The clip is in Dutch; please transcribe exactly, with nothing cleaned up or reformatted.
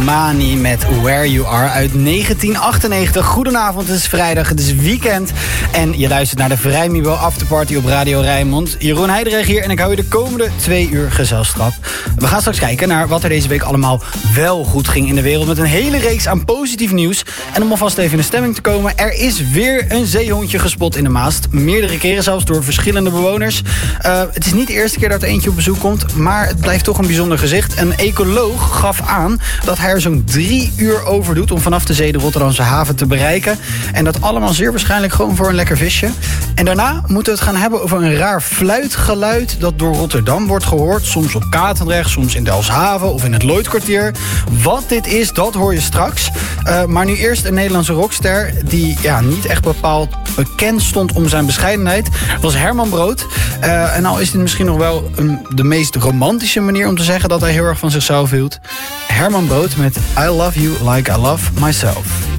Normani met Where You Are uit negentien achtennegentig. Goedenavond, het is vrijdag, het is weekend. En je luistert naar de Vrijmibo Afterparty op Radio Rijnmond. Jeroen Heidrich hier en ik hou je de komende twee uur gezelschap. We gaan straks kijken naar wat er deze week allemaal wel goed ging in de wereld. Met een hele reeks aan positief nieuws. En om alvast even in de stemming te komen, er is weer een zeehondje gespot in de Maast. Meerdere keren zelfs door verschillende bewoners. Uh, het is niet de eerste keer dat er eentje op bezoek komt, maar het blijft toch een bijzonder gezicht. Een ecoloog gaf aan dat hij er zo'n drie uur over doet om vanaf de zee de Rotterdamse haven te bereiken. En dat allemaal zeer waarschijnlijk gewoon voor een lekker visje. En daarna moeten we het gaan hebben over een raar fluitgeluid dat door Rotterdam wordt gehoord. Soms op Katendrecht, soms in Delfshaven of in het Lloydkwartier. Wat dit is, dat hoor je straks. Uh, maar nu eerst een Nederlandse rockster die ja, niet echt bepaald bekend stond om zijn bescheidenheid. Dat was Herman Brood. Uh, en al is dit misschien nog wel um, de meest romantische manier om te zeggen dat hij heel erg van zichzelf hield. Herman Brood met I Love You Like I Love Myself.